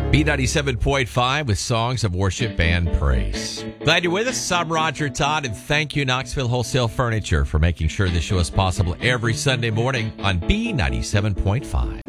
B97.5 with songs of worship and praise. Glad you're with us. I'm Roger Todd, and thank you, Knoxville Wholesale Furniture, for making sure this show is possible every Sunday morning on B97.5.